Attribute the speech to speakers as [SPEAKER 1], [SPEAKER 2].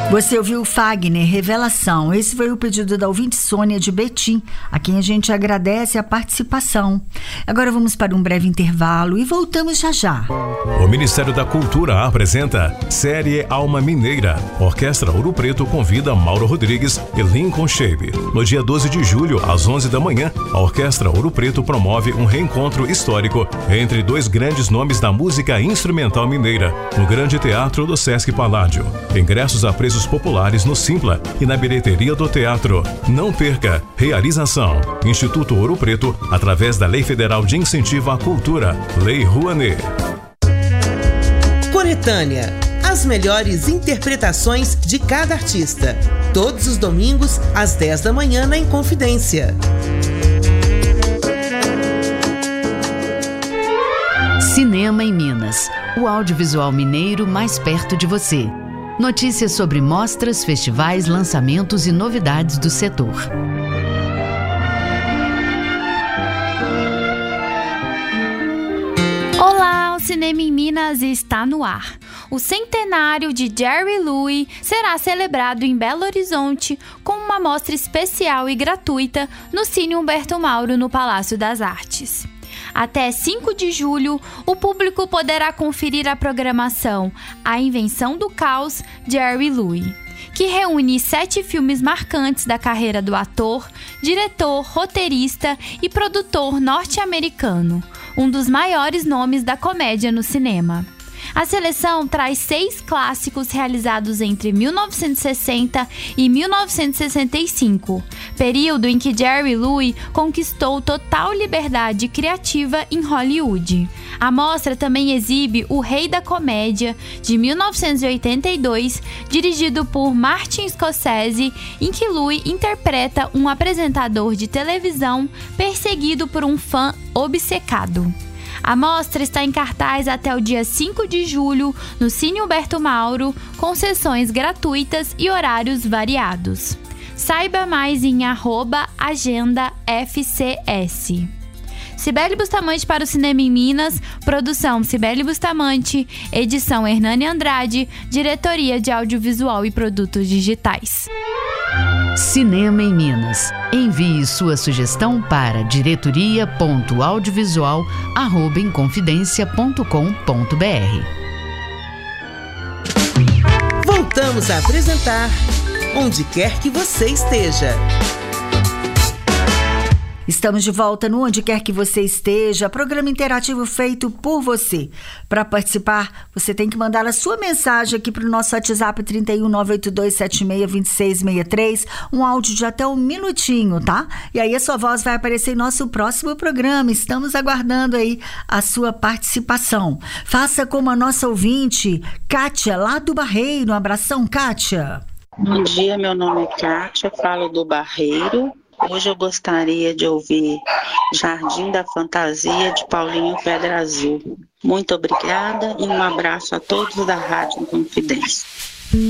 [SPEAKER 1] Você ouviu Fagner, Revelação. Esse foi o pedido da ouvinte Sônia de Betim, a quem a gente agradece a participação. Agora vamos para um breve intervalo e voltamos já já.
[SPEAKER 2] O Ministério da Cultura apresenta Série Alma Mineira. Orquestra Ouro Preto convida Mauro Rodrigues e Lincoln Shape. No dia 12 de julho, às 11 da manhã, a Orquestra Ouro Preto promove um reencontro histórico entre dois grandes nomes da música instrumental mineira, no Grande Teatro do Sesc Paládio. Ingressos a preços populares no Simpla e na bilheteria do teatro. Não perca! Realização: Instituto Ouro Preto, através da Lei Federal de Incentivo à Cultura, Lei Rouanet.
[SPEAKER 3] Coletânea. As melhores interpretações de cada artista. Todos os domingos, às 10 da manhã, na Inconfidência.
[SPEAKER 4] Cinema em Minas. O audiovisual mineiro mais perto de você. Notícias sobre mostras, festivais, lançamentos e novidades do setor.
[SPEAKER 5] Olá, o Cinema em Minas está no ar. O centenário de Jerry Lee será celebrado em Belo Horizonte com uma mostra especial e gratuita no Cine Humberto Mauro, no Palácio das Artes. Até 5 de julho, o público poderá conferir a programação A Invenção do Caos, Jerry Lee, que reúne 7 filmes marcantes da carreira do ator, diretor, roteirista e produtor norte-americano, um dos maiores nomes da comédia no cinema. A seleção traz 6 clássicos realizados entre 1960 e 1965, período em que Jerry Lee conquistou total liberdade criativa em Hollywood. A mostra também exibe O Rei da Comédia, de 1982, dirigido por Martin Scorsese, em que Lee interpreta um apresentador de televisão perseguido por um fã obcecado. A mostra está em cartaz até o dia 5 de julho no Cine Humberto Mauro, com sessões gratuitas e horários variados. Saiba mais em @agendafcs. Cibele Bustamante para o Cinema em Minas, produção Cibele Bustamante, edição Hernani Andrade, diretoria de audiovisual e produtos digitais.
[SPEAKER 4] Cinema em Minas. Envie sua sugestão para diretoria.audiovisual@inconfidencia.com.br.
[SPEAKER 3] Voltamos a apresentar Onde Quer Que Você Esteja.
[SPEAKER 1] Estamos de volta no Onde Quer Que Você Esteja, programa interativo feito por você. Para participar, você tem que mandar a sua mensagem aqui para o nosso WhatsApp 31982762663, um áudio de até 1 minutinho, tá? E aí a sua voz vai aparecer em nosso próximo programa. Estamos aguardando aí a sua participação. Faça como a nossa ouvinte, Kátia, lá do Barreiro. Um abração, Kátia.
[SPEAKER 6] Bom dia, meu nome é Kátia, falo do Barreiro. Hoje eu gostaria de ouvir Jardim da Fantasia, de Paulinho Pedra Azul. Muito obrigada e um abraço a todos da Rádio Confidência.